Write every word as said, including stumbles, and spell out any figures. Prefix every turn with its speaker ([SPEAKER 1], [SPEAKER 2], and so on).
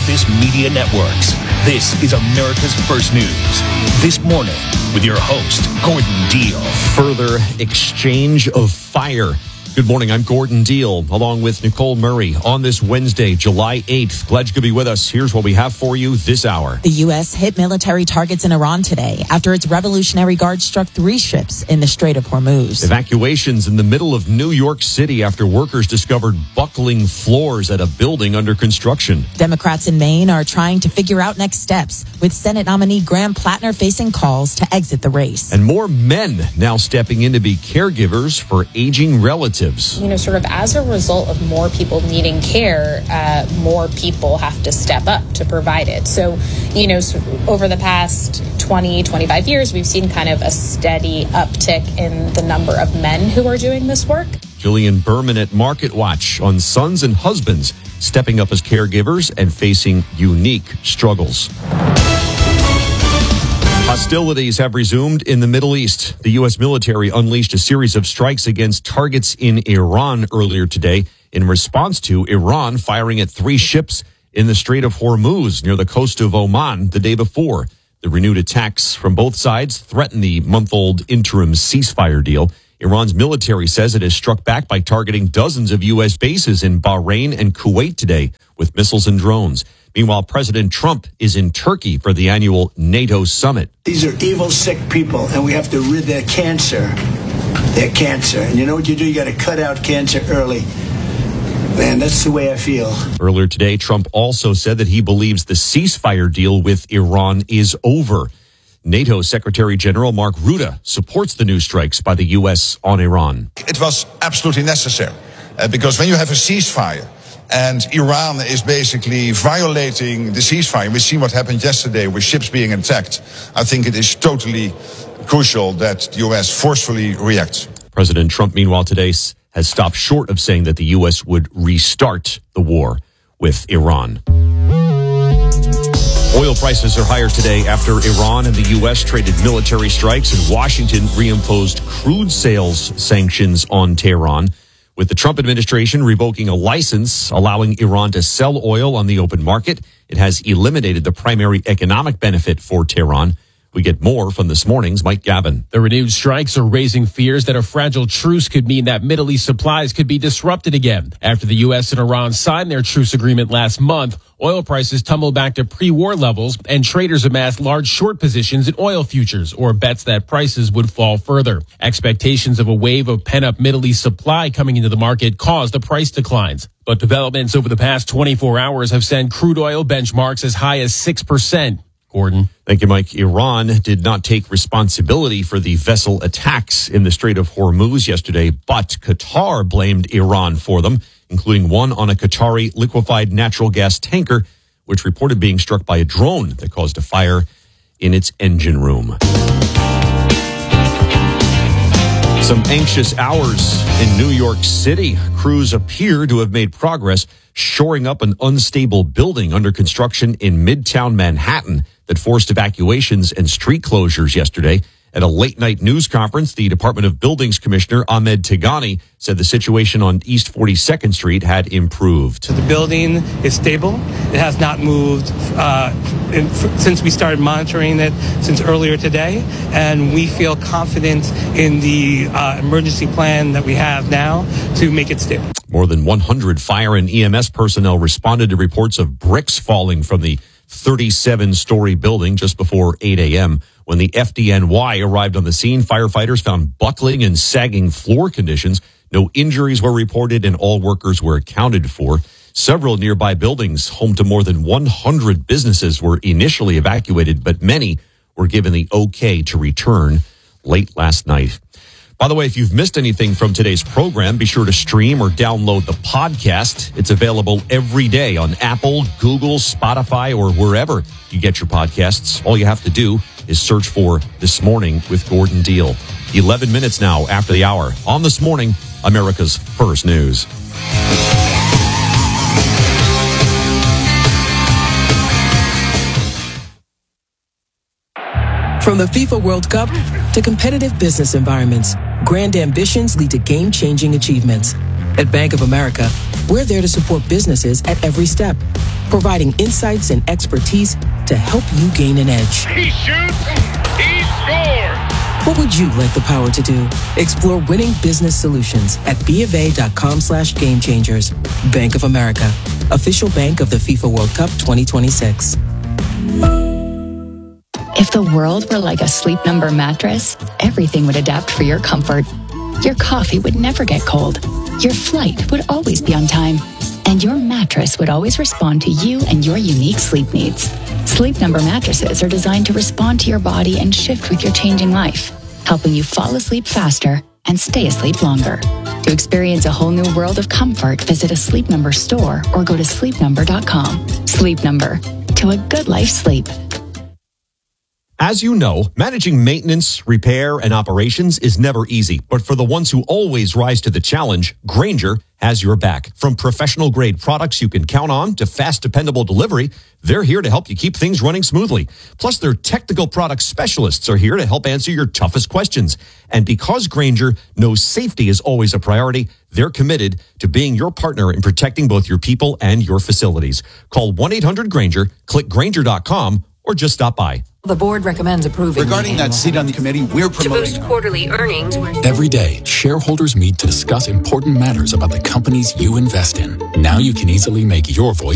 [SPEAKER 1] Campus Media Networks. This is America's First News. This morning with your host, Gordon Deal.
[SPEAKER 2] Further exchange of fire. Good morning, I'm Gordon Deal, along with Nicole Murray on this Wednesday, July eighth. Glad you could be with us. Here's what we have for you this hour.
[SPEAKER 3] The U S hit military targets in Iran today after its Revolutionary Guard struck three ships in the Strait of Hormuz.
[SPEAKER 2] Evacuations in the middle of New York City after workers discovered buckling floors at a building under construction.
[SPEAKER 3] Democrats in Maine are trying to figure out next steps, with Senate nominee Graham Plattner facing calls to exit the race.
[SPEAKER 2] And more men now stepping in to be caregivers for aging relatives.
[SPEAKER 4] You know, sort of as a result of more people needing care, uh, more people have to step up to provide it. So, you know, so over the past twenty, twenty-five years, we've seen kind of a steady uptick in the number of men who are doing this work.
[SPEAKER 2] Jillian Berman at Market Watch on sons and husbands stepping up as caregivers and facing unique struggles. Hostilities have resumed in the Middle East. The U S military unleashed a series of strikes against targets in Iran earlier today in response to Iran firing at three ships in the Strait of Hormuz near the coast of Oman the day before. The renewed attacks from both sides threaten the month-old interim ceasefire deal. Iran's military says it has struck back by targeting dozens of U S bases in Bahrain and Kuwait today with missiles and drones. Meanwhile, President Trump is in Turkey for the annual NATO summit.
[SPEAKER 5] These are evil, sick people, and we have to rid their cancer. Their cancer. And you know what you do? You got to cut out cancer early. Man, that's the way I feel.
[SPEAKER 2] Earlier today, Trump also said that he believes the ceasefire deal with Iran is over. NATO Secretary General Mark Rutte supports the new strikes by the U S on Iran.
[SPEAKER 6] It was absolutely necessary uh, because when you have a ceasefire, and Iran is basically violating the ceasefire. We've seen what happened yesterday with ships being attacked. I think it is totally crucial that the U S forcefully reacts.
[SPEAKER 2] President Trump, meanwhile, today has stopped short of saying that the U S would restart the war with Iran. Oil prices are higher today after Iran and the U S traded military strikes, and Washington reimposed crude sales sanctions on Tehran, with the Trump administration revoking a license allowing Iran to sell oil on the open market. It has eliminated the primary economic benefit for Tehran. We get more from this morning's Mike Gavin.
[SPEAKER 7] The renewed strikes are raising fears that a fragile truce could mean that Middle East supplies could be disrupted again. After the U S and Iran signed their truce agreement last month, oil prices tumbled back to pre-war levels, and traders amassed large short positions in oil futures, or bets that prices would fall further. Expectations of a wave of pent-up Middle East supply coming into the market caused the price declines. But developments over the past twenty-four hours have sent crude oil benchmarks as high as six percent. Gordon.
[SPEAKER 2] Thank you, Mike. Iran did not take responsibility for the vessel attacks in the Strait of Hormuz yesterday, but Qatar blamed Iran for them, including one on a Qatari liquefied natural gas tanker, which reported being struck by a drone that caused a fire in its engine room. Some anxious hours in New York City. Crews appear to have made progress shoring up an unstable building under construction in Midtown Manhattan that forced evacuations and street closures yesterday. At a late-night news conference, the Department of Buildings Commissioner Ahmed Tigani said the situation on East forty-second Street had improved.
[SPEAKER 8] So the building is stable. It has not moved uh, in, f- since we started monitoring it since earlier today, and we feel confident in the uh, emergency plan that we have now to make it stable.
[SPEAKER 2] More than one hundred fire and E M S personnel responded to reports of bricks falling from the thirty-seven story building just before eight a.m. When the F D N Y arrived on the scene, firefighters found buckling and sagging floor conditions. No injuries were reported, and all workers were accounted for. Several nearby buildings, home to more than one hundred businesses, were initially evacuated, but many were given the okay to return late last night. By the way, if you've missed anything from today's program, be sure to stream or download the podcast. It's available every day on Apple, Google, Spotify, or wherever you get your podcasts. All you have to do is search for This Morning with Gordon Deal. eleven minutes now after the hour. On This Morning, America's First News.
[SPEAKER 9] From the FIFA World Cup to competitive business environments, grand ambitions lead to game-changing achievements. At Bank of America, we're there to support businesses at every step, providing insights and expertise to help you gain an edge.
[SPEAKER 10] He shoots, he scores!
[SPEAKER 9] What would you like the power to do? Explore winning business solutions at bofa.com slash game changers. Bank of America, official bank of the FIFA World Cup twenty twenty-six.
[SPEAKER 11] If the world were like a Sleep Number mattress, everything would adapt for your comfort. Your coffee would never get cold. Your flight would always be on time. And your mattress would always respond to you and your unique sleep needs. Sleep Number mattresses are designed to respond to your body and shift with your changing life, helping you fall asleep faster and stay asleep longer. To experience a whole new world of comfort, visit a Sleep Number store or go to sleep number dot com. Sleep Number, to a good life sleep.
[SPEAKER 2] As you know, managing maintenance, repair, and operations is never easy. But for the ones who always rise to the challenge, Grainger has your back. From professional-grade products you can count on to fast, dependable delivery, they're here to help you keep things running smoothly. Plus, their technical product specialists are here to help answer your toughest questions. And because Grainger knows safety is always a priority, they're committed to being your partner in protecting both your people and your facilities. Call one eight hundred Grainger, click Grainger dot com, or just stop by.
[SPEAKER 12] The board recommends approving.
[SPEAKER 13] Regarding that seat on the committee, we're promoting
[SPEAKER 12] to boost quarterly earnings.
[SPEAKER 14] Every day, shareholders meet to discuss important matters about the companies you invest in. Now you can easily make your voice